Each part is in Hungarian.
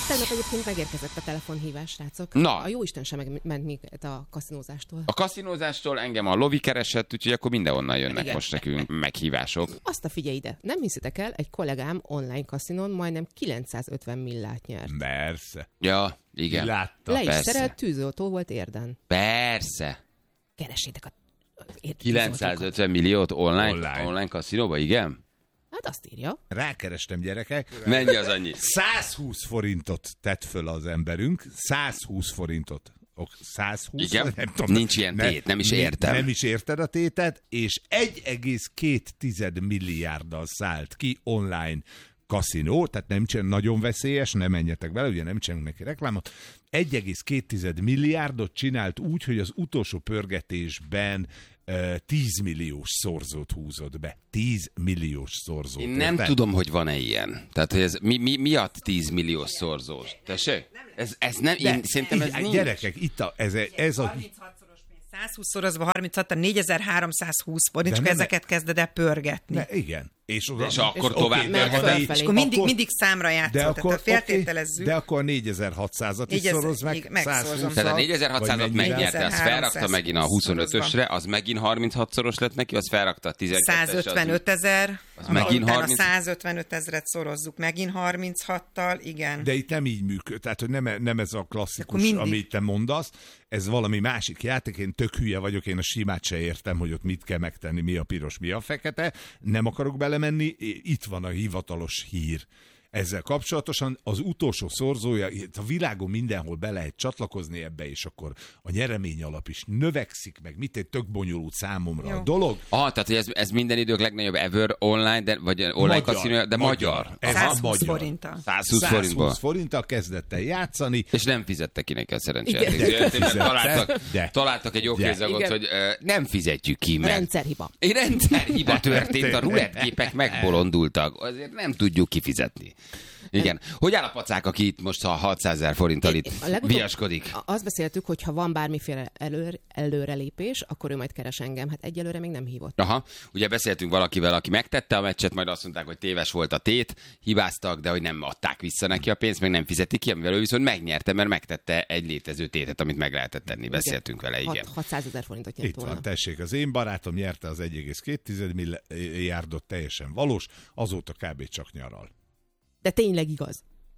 Tegnap egyébként megérkezett a telefonhívás, srácok. Na. A jóisten sem ment minket a kaszinózástól. A kaszinózástól engem a lovi keresett, úgyhogy akkor mindenhonnan jönnek Igen. most nekünk meghívások. Azt a figyelj ide, nem hiszitek el, egy kollégám online kaszinon majdnem 950 millát nyert. Persze. Ja, igen. Látta. Le is persze. szerelt, tűzoltó volt Érden. Persze. Keresétek a... 950 milliót online kaszinóba, igen? Hát azt írja. Rákerestem, gyerekek. Mennyi az annyi? 120 forintot tett föl az emberünk. 120 forintot. 120? Igen? Nem tudom, Nincs ilyen tét, nem is értem. Nem is érted a tétet, és 1,2 milliárddal szállt ki online kaszinó, tehát nem nagyon veszélyes, nem menjetek bele, ugye nem csinálunk neki reklámot. 1,2 milliárdot csinált úgy, hogy az utolsó pörgetésben 10 milliós szorzót húzott be. 10 milliós szorzót. Én nem tudom, hogy van-e ilyen. Tehát, hogy ez miatt 10 milliós szorzós? Tessék? Ez nem, én szerintem ez nincs. Gyerekek, itt ez a 36-szoros pénz. 120-szorozva 36, 4320 forint, csak nem- ezeket kezded el pörgetni. igen. És akkor oké, tovább de pörgeted. ha Felfelé. És akkor mindig számra de játszol, akkor, tehát feltételezzük. de akkor 4600-at is szoroz meg. megszorozom. 120-al, Tehát a vagy 4600-at mennyivel? megnyerte, az felrakta megint a 25-ösre, az megint 36-szoros lett neki, az felrakta a 12-esre. 155 000, az megint utána 30. 155 000-et szorozzuk, megint 36-tal, igen. De itt nem így működik, tehát hogy nem ez a Akkor klasszikus, mindig. amit te mondasz, ez valami másik játék, én tök hülye vagyok, én a simát se értem, hogy ott mit kell megtenni, mi a piros, mi a fekete, nem akarok belemenni, itt van a hivatalos hír. Ezzel kapcsolatosan az utolsó szorzója, itt a világon mindenhol be lehet csatlakozni ebbe, és akkor a nyeremény alap is növekszik, meg mit egy tök bonyolult számomra Jó. a dolog. Tehát hogy ez minden idők legnagyobb ever online, vagy online kaszinója, de magyar. Ez 120 magyar. forinttal. 120 forintból. 120 forinttal kezdett el játszani. És nem fizette ki neki a szerencsejáték. De. Találtak egy okézagot, Igen. hogy nem fizetjük ki, mert Rendszerhiba. egy rendszerhiba történt, a rulettképek megbolondultak, azért nem tudjuk kifizetni. Igen. Hogy áll a pacák, aki itt most a 600 000 forinttal itt A legutóbb viaskodik? Azt beszéltük, hogy ha van bármiféle előrelépés, akkor ő majd keres engem. Hát egyelőre még nem hívott. Aha, ugye beszéltünk valakivel, aki megtette a meccset, majd azt mondták, hogy téves volt a tét, hibáztak, de hogy nem adták vissza neki a pénzt, meg nem fizetik ki, amivel ő viszont megnyerte, mert megtette egy létező tétet, amit meg lehetett tenni. Beszéltünk vele, igen. 600 000 forintot nyert Itt volna. van, tessék, az én barátom nyerte az 1,2 milliárdot, teljesen valós, azóta kb. Csak nyaral. De tényleg igaz.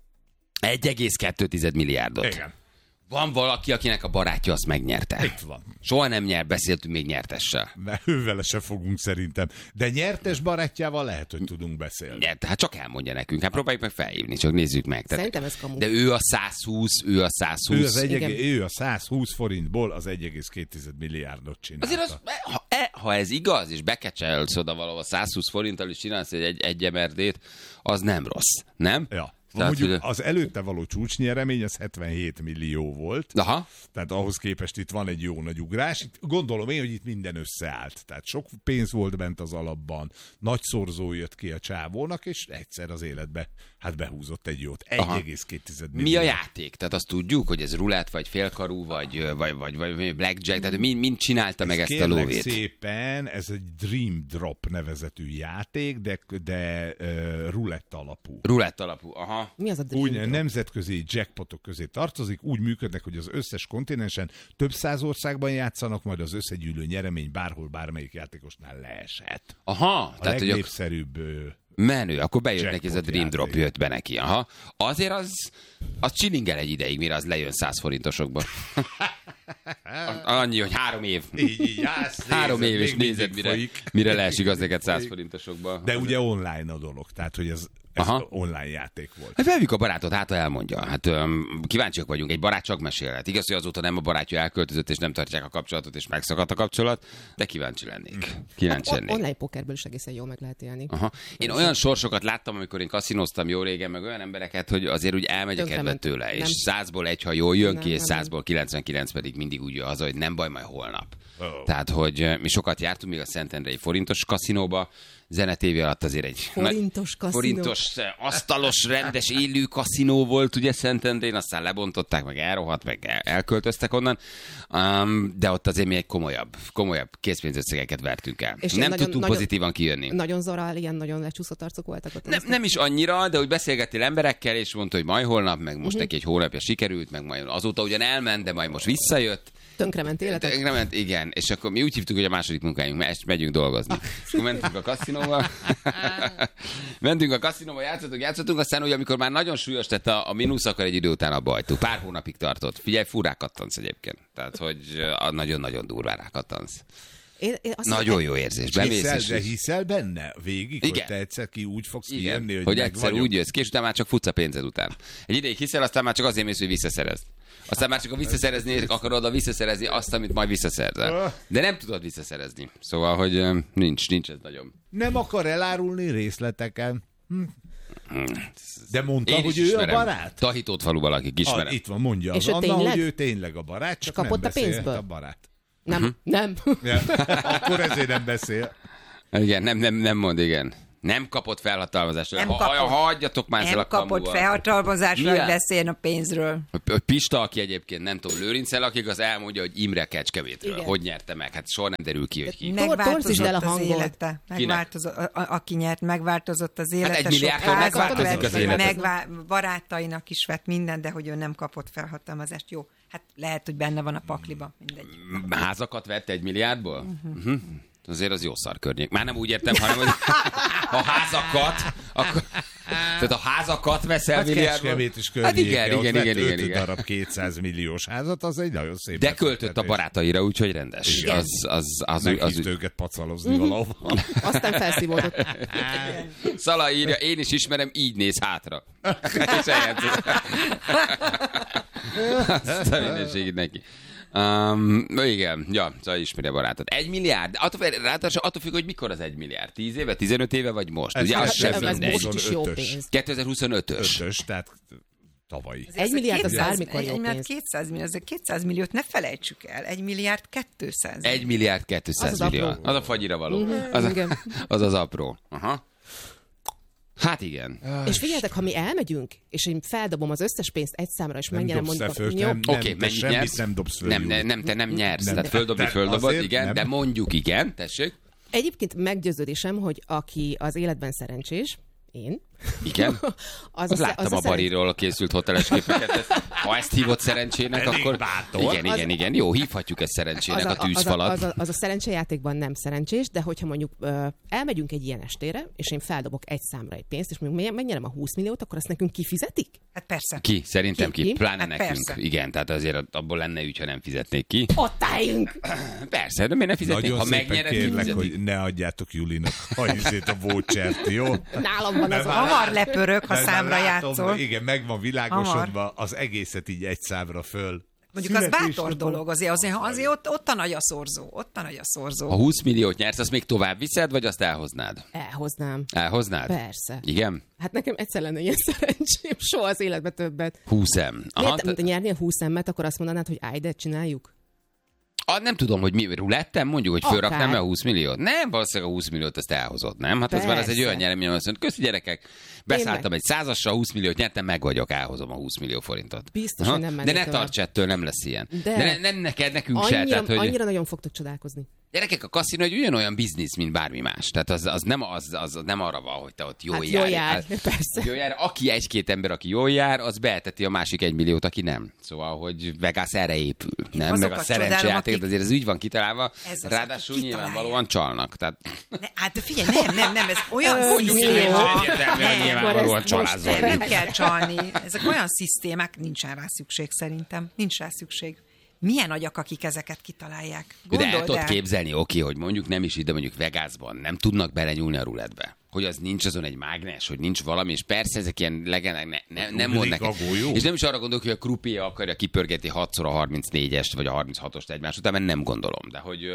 1,2 milliárdot. Igen. Van valaki, akinek a barátja azt megnyerte. Itt van. Soha nem nyer, beszéltünk még nyertessel. Mert ővele se fogunk szerintem. De nyertes barátjával lehet, hogy tudunk beszélni. Nyerte, hát csak elmondja nekünk. Hát próbáljuk meg felhívni, csak nézzük meg. Szerintem ez kamu. De ő a 120. Igen. Ő a 120 forintból az 1,2 milliárdot csinálta. Azért az, ha ez igaz, és bekecselsz oda valahol 120 forinttal is csinálsz egy emerdét, az nem rossz, nem? Ja. Tehát, Mondjuk hogy- az előtte való csúcsnyeremény az 77 millió volt. Aha. Tehát ahhoz képest itt van egy jó nagy ugrás. Itt gondolom én, hogy itt minden összeállt. Tehát sok pénz volt bent az alapban, nagy szorzó jött ki a csávónak, és egyszer az életbe behúzott egy jót. 1,2 millió. Mi a játék? Tehát azt tudjuk, hogy ez rulett, vagy félkarú, vagy blackjack, tehát mind csinálta meg ezt a Kérlek lóvét. szépen, ez egy Dream Drop nevezetű játék, de rulett alapú. Rulett alapú, aha. Mi az a Dream Úgy Drop? nemzetközi jackpotok közé tartozik, úgy működnek, hogy az összes kontinensen több száz országban játszanak, majd az összegyűlő nyeremény bárhol, bármelyik játékosnál leeshet. Aha, A tehát hogy legnépszerűbb menő, akkor bejött Jackpot neki ez a Dream Drop, játék. jött be neki. Aha. Azért az csilingel egy ideig, mire az lejön 100 forintosokba. Annyi, hogy 3 év. így állsz, 3 év, és még mindig nézed, folyik. mire leesik az neked 100 forintosokba. De ugye online a dolog, tehát hogy ez Aha. online játék volt. Hát felvük a barátot, hát ha elmondja. Hát kíváncsiak vagyunk, egy barát csak mesélhet. Igaz, hogy azóta nem a barátja elköltözött, és nem tartják a kapcsolatot, és megszakadt a kapcsolat, de kíváncsi lennék. Kíváncsi lennék. Online pokerből is egészen jól meg lehet élni. Aha. Én olyan sorsokat láttam, amikor én kaszinóztam jó régen, meg olyan embereket, hogy azért úgy elmegy a kedve Tönkrement. tőle, és Nem. 100-ból 1, ha jól jön ki, Nem, és nem. 100-ból 99 pedig mindig úgy jön haza, hogy nem baj, majd holnap. Oh. Tehát, hogy mi sokat jártunk még a Szentendrei forintos kaszinóba, Zene TV alatt azért egy forintos asztalos, rendes, élő kaszinó volt, ugye Szentendrén, aztán lebontották, meg elrohadt, meg elköltöztek onnan, de ott azért mi egy komolyabb készpénzösszegeket vertünk el. És nem tudtunk pozitívan kijönni. Nagyon zorál, ilyen nagyon lecsúszott arcok voltak ott. Nem is annyira, de úgy beszélgettél emberekkel, és mondta, hogy majd holnap, meg most neki egy hónapja sikerült, meg majd azóta ugyan elment, de majd most visszajött. Tönkrement életet? Tönkrement, igen. És akkor mi úgy hívtuk, hogy a második munkáink, megyünk dolgozni. Akkor mentünk a kaszinóba. Játszottunk, aztán ugye, amikor már nagyon súlyos tett a mínusz, akkor egy idő után abba hagytuk. Pár hónapig tartott. Figyelj, furrá kattansz egyébként. Tehát, hogy nagyon-nagyon durván rákattansz. Nagyon jó érzés. De hiszel benne végig, igen. Hogy te egyszer ki úgy fogsz kijönni, hogy egyszer úgy jössz ki, és utána már csak futsz a pénzed után. Egy ideig hiszel, aztán már csak azért mész, hogy visszaszerezd. Aztán már csak a visszaszerezni akarod visszaszerezni azt, amit majd visszaszerzel. De nem tudod visszaszerezni. Szóval, hogy nincs ez nagyon. Nem akar elárulni részleteken. De mondta, hogy ő ismerem. A barát? Tahitót falu valaki, ismerem. Itt van, mondja és Anna, hogy ő tényleg a barát, csak kapott nem beszélhet a barát. Nem. Akkor ezért nem beszél. Igen, nem mond, igen. Nem kapott felhatalmazást. Hagyjatok már ezzel a kamuval. Nem kapott felhatalmazást, hogy beszéljen a pénzről. Pista, aki egyébként nem tudom, Lőrincel, akik az elmondja, hogy Imre Kecskemétről. Igen. Hogy nyerte meg? Hát soha nem derül ki, hogy ki. Megváltozott az élete. Aki nyert, megváltozott az élete. Hát 1 milliárdtól megváltozik az élete. Barátainak is vett minden, de hogy ő nem kapott felhatalmazást. Jó, hát lehet, hogy benne van a pakliba. Mindegy. Házakat vett 1 milliárdból? Azért az jó szar környék. Már nem úgy értem, hanem hogy a házakat, akkor... Tehát a házakat veszel milliárdból. Kecskemét is környéke. Hát igen. 5 darab 200 milliós házat, az egy nagyon szép. De költött a barátaira, úgyhogy rendes. Meghívt őket pacalozni valahol. Aztán felszívódott. Szala írja, én is ismerem, így néz hátra. És eljátszott. Azt a mindenségét neki. Igen, szóval ismeri a barátot. 1 milliárd? Attól függ, hogy mikor az 1 milliárd. 10 éve, 15 éve, vagy most? Ugye az sem mindegy. 2025-ös. Tehát tavalyi. 1 milliárd az bármikor jó pénz. 200 millió, 200 milliót ne felejtsük el. 1 milliárd 200 millió. 1 milliárd 200 millió. Az a fagyira való. Az apró. Aha. Hát igen. És figyeljetek, ha mi elmegyünk, és én feldobom az összes pénzt egy számra, és megnyerem mondjuk... Oké, mennyit nyersz? Nem dobsz föl. Te nem nyersz. Tehát földobod, igen, de mondjuk igen, tessék. Egyébként meggyőződésem, hogy aki az életben szerencsés, én. Igen? Láttam a Bariról készült hoteles képeket. Ha ezt hívott szerencsének, akkor... Igen. Jó, hívhatjuk ezt szerencsének a tűzfalat. Az a szerencsejátékban nem szerencsés, de hogyha mondjuk elmegyünk egy ilyen estére, és én feldobok egy számra egy pénzt, és mondjuk megnyerem a 20 milliót, akkor azt nekünk kifizetik? Hát persze. Ki? Szerintem ki. Pláne hát nekünk. Persze. Igen, tehát azért abból lenne ügy, ha nem fizetnék ki. Ott álljunk! Persze, de miért ne fizetnék? Nagyon ha szépen megnyered, kérlek, hogy ne adjátok Julinak a vouchert, jó? Nálam van az Hamar lepörök, ha számra játszol. Igen, meg van világosodva, az egészet így egy számra föl. Mondjuk az bátor dolog, azért ott a nagy a szorzó. Ha 20 milliót nyersz, azt még tovább viszed, vagy azt elhoznád? Elhoznád? Persze. Igen? Hát nekem egyszer lenne ilyen szerencsém, soha az életben többet. 20M. Miért nyernél 20M-et, akkor azt mondanád, hogy állj, de csináljuk? Nem tudom, hogy mi rulettem, mondjuk, hogy fölraknám a 20 milliót. Nem, valószínűleg a 20 milliót azt elhozott, nem? Hát az már az egy olyan nyeremény, azt mondja, köszi gyerekek, beszálltam egy 100-assal, 20 milliót nyertem, meg vagyok, elhozom a 20 millió forintot. Biztos, hogy nem mennék. De ne tarts ettől, nem lesz ilyen. De nem neked, nekünk se. Tehát, hogy... Annyira nagyon fogtok csodálkozni. Gyerekek, a kaszinó egy ugyanolyan biznisz, mint bármi más. Tehát az nem arra van, hogy te ott jól jár. Persze. Jól jár. Aki egy-két ember, aki jól jár, az beeteti a másik 1 milliót, aki nem. Szóval, hogy Vegas erre épül. Nem? Meg a szerencsejáték, azért ez úgy van kitalálva. Ráadásul nyilvánvalóan csalnak. Tehát... Hát figyelj, nem, ez olyan nyilvánvalóan csalázol. Nem kell csalni. Ezek olyan szisztémák, nincsen rá szükség szerintem. Nincs rá szükség. Milyen agyak, akik ezeket kitalálják? De el tudod képzelni, hogy mondjuk nem is ide, mondjuk Vegasban nem tudnak belenyúlni a rulettbe. Hogy az nincs azon egy mágnes, hogy nincs valami, és persze ezek ilyen legendák, nem mond neked. És nem is arra gondolok, hogy a croupier akarja kipörgetni 6-szor a 34-est, vagy a 36-ost egymás után, mert nem gondolom.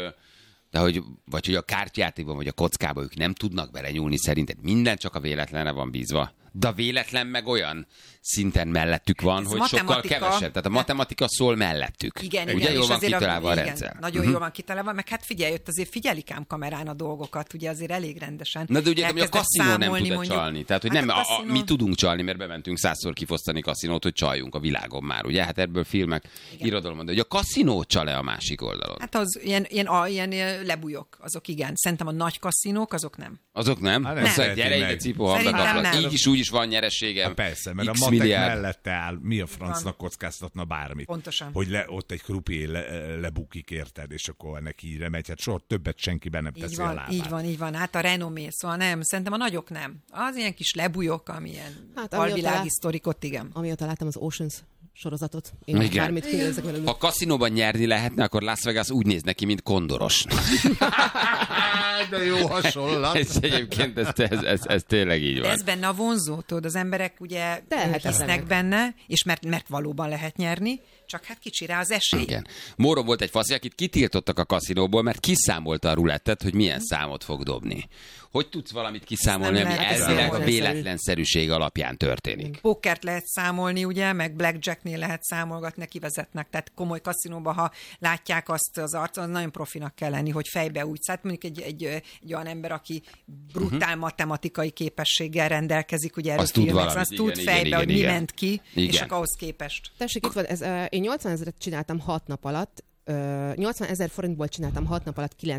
De hogy a kártyátékban, vagy a kockában ők nem tudnak belenyúlni, szerinted minden csak a véletlenre van bízva. De a véletlen meg olyan szinten mellettük van, Ez hogy sokkal matematika. kevesebb. Tehát a matematika szól mellettük. Igen, ugye igen, jól és van azért kitalálva a igen, rendszer. Nagyon jól van kitalálva, meg hát figyelj, ott azért figyelik ám kamerán a dolgokat, ugye azért elég rendesen. Na de ugye a Elkezdett kaszinó nem számolni, tud mondjuk. csalni. Tehát, hogy Hát nem, a kaszinó- mi tudunk csalni, mert bementünk 100-szor kifosztani kaszinót, hogy csaljunk a világon már, ugye? Hát ebből filmek, irodalom mondja, hogy a kaszinó csal-e a másik oldalon? Hát az ilyen lebújok, azok igen. Szerintem a nagy kaszinók, azok nem. Azok nem? Hát Hát nem nem. teheti Gyere meg. ide, cipó, hamra Szerintem kaplat. nem. Így is úgy is van nyereségem. Hát persze, mert X a matek milliárd. mellette áll, mi a francnak kockáztatna bármit. Pontosan. Hogy ott egy krupié lebukik, érted, és akkor neki híre megy. Hát soha többet senki be nem teszi a lábát. Így van. Hát a renomé, szóval nem, szerintem a nagyok nem. Az ilyen kis lebújok, amilyen Hát, alvilági sztorikot, igen. Amióta láttam az Oceans sorozatot, én most Igen. bármit kinézek belőle. Ha kaszinóban nyerni lehetne, akkor Las Vegas úgy néz neki, mint kondoros. De jó hasonlat. Ez egyébként, ez tényleg így De van. ez benne a vonzó, tudod, az emberek ugye Tehetetlenek. hisznek benne, és mert valóban lehet nyerni, csak hát kicsi rá az esély. Igen. Móron volt egy faszi, akit kitiltottak a kaszinóból, mert kiszámolta a rulettet, hogy milyen számot fog dobni. Hogy tudsz valamit kiszámolni, Ezt ami nem lehet elvileg a kiszámolni. véletlenszerűség alapján történik? Pókert lehet számolni, ugye, meg blackjacknél lehet számolgatni, kivezetnek. Tehát komoly kaszinóban, ha látják azt az arcon, az nagyon profinak kell lenni, hogy fejbe úgy. Tehát mondjuk egy olyan ember, aki brutál matematikai képességgel rendelkezik, ugye erről Azt tud filmek, valamit, azt tud igen, fejbe, igen, hogy mi igen. ment ki, Igen. és akkor ahhoz képest. Tessék, itt van, én 80 000-et csináltam 6 nap alatt, 80 000 forintból csináltam 6 nap alatt